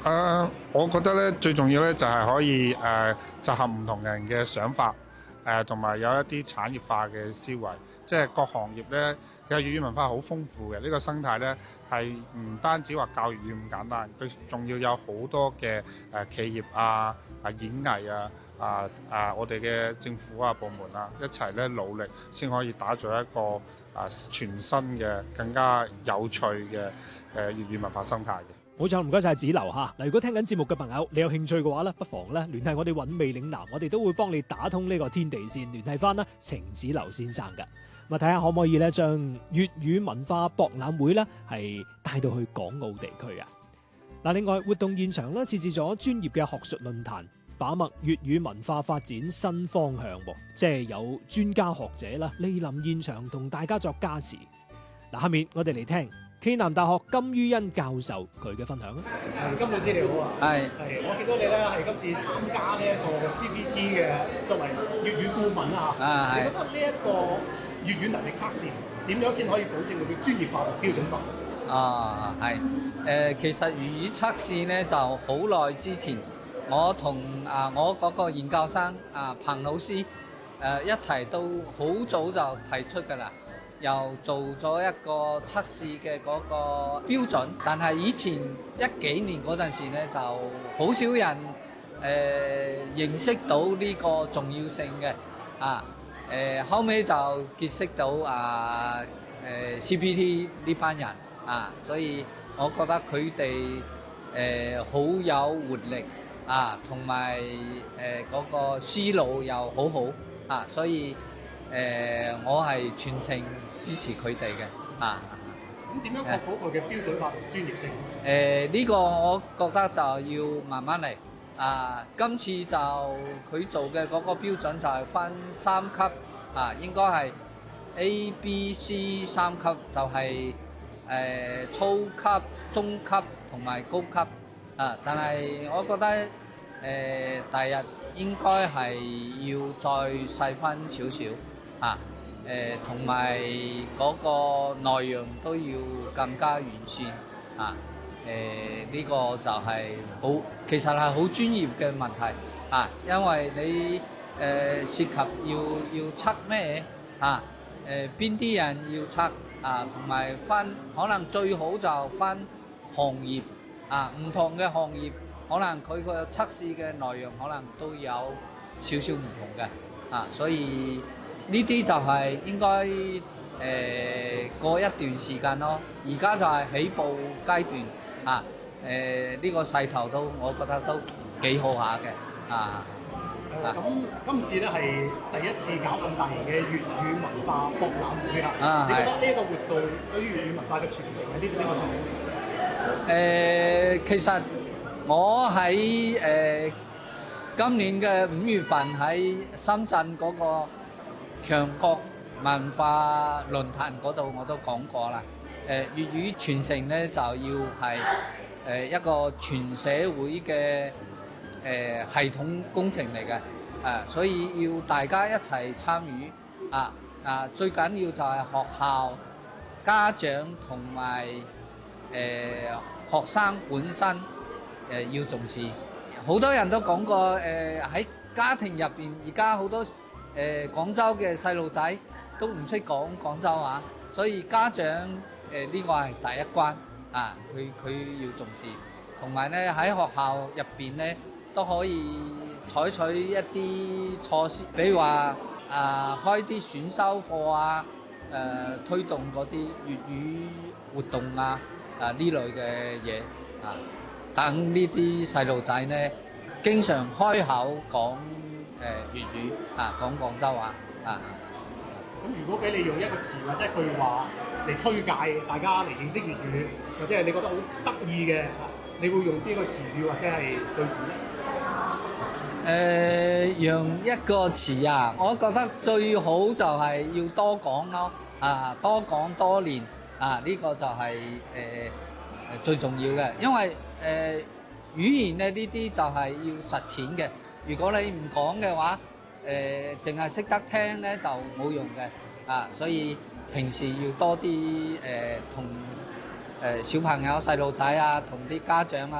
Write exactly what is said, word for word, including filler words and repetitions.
誒、呃我覺得咧最重要咧就係可以誒、呃集合唔同人嘅想法，誒同埋有一啲產業化嘅思維，即係各行業咧其實粵語文化好豐富嘅，呢、個生態咧係唔單止話教粵語咁簡單，佢仲要有好多嘅誒、呃企業啊、啊演藝啊、啊啊我哋嘅政府啊部門啊一齊咧努力，先可以打造一個啊全新嘅更加有趣嘅誒粵語文化生態嘅。 冇錯，唔該晒子流嚇。嗱，如果聽緊節目嘅朋友，你有興趣嘅話咧，不妨咧聯繫我哋韻味嶺南，我哋都會幫你打通呢個天地線，聯繫翻啦程子流先生㗎。咁啊，睇下可唔可以咧將粵語文化博覽會咧係帶到去港澳地區啊。嗱，另外活動現場咧設置咗專業嘅學術論壇，把脈粵語文化發展新方向喎，即係有專家學者啦蒞臨現場同大家作加持。嗱，下面我哋嚟聽暨南大學金于欣教授佢嘅分享啊。 係，金老師你好啊。 係係，我見到你咧係今次參加呢一個 C B T 嘅作為粵語顧問啊。 啊係你覺得呢一個粵語能力測試點樣先可以保證佢嘅專業化同標準化？ 啊，係誒、呃其實粵語測試咧就好耐之前，我同啊我嗰個研究生啊彭老師誒、呃一齊都好早就提出㗎啦。又做咗一個測試嘅嗰個標準，但係以前一幾年嗰陣時咧，就好少人誒、呃、認識到呢個重要性嘅啊誒、呃，後尾就結識到啊誒、呃、C P T 呢班人啊，所以我覺得佢哋誒好有活力啊，同埋誒嗰個思路又好好啊，所以誒、呃、我係全程支持佢哋嘅啊！ 咁點樣確保佢嘅標準化同專業性？ 誒、呃、呢、個我覺得就要慢慢嚟啊！今次就佢做嘅嗰個標準就係分三級啊，應該係 A、B、C 三級，就係、誒、初級、中級同埋高級啊。但係我覺得誒第日應該係要再細分少少啊。誒同埋嗰個內容都要更加完善啊！誒、呢、個就係好，其實係好專業嘅問題啊，因為你誒、呃、涉及要要測咩啊？誒邊啲人要測啊？同埋分可能最好就分行業啊，唔同嘅行業可能佢個測試嘅內容可能都有少少唔同嘅啊，所以。呢啲就係應該誒、呃、過一段時間咯，而家就係起步階段啊！誒、呃、呢、呢個勢頭都我覺得都幾好下嘅啊！ 誒咁今次咧係第一次搞咁大型嘅粵語文化博覽會啦。 啊， 你覺得呢一個活動對於粵語文化嘅傳承係呢呢個作用？ 誒、呃，其實我喺誒、呃、今年嘅五月份喺深圳嗰、嗰個強國文化論壇嗰度我都講過啦，誒粵語傳承咧就要係誒一個全社會嘅誒系統工程嚟嘅，誒所以要大家一齊參與啊啊！最緊要就係學校、家長同埋誒學生本身誒要重視。好多人都講過誒喺家庭入邊，而家好多。誒、呃、廣州嘅細路仔都唔識講廣州話，所以家長誒呢、呃這個係第一關啊！佢佢要重視，同埋咧喺學校入邊咧都可以採取一啲措施，比如話啊開啲選修課啊，誒、呃、推動嗰啲粵語活動啊啊呢類嘅嘢啊，等呢啲細路仔咧經常開口講。誒粵語啊，講廣州話啊。 咁如果俾你用一個詞或者一句話嚟推介大家嚟認識粵語，或者係你覺得好得意嘅，你會用邊個詞語或者係句子咧？ 誒、用一個詞啊，我覺得最好就係要多講咯，啊，多講多練啊，呢、個就係、誒、最重要嘅，因為誒、呃、語言咧呢啲就係要實踐嘅。如果你唔講嘅話，誒淨係識得聽咧就冇用嘅，啊，所以平時要多啲誒同誒小朋友、細路仔啊，同啲家長啊。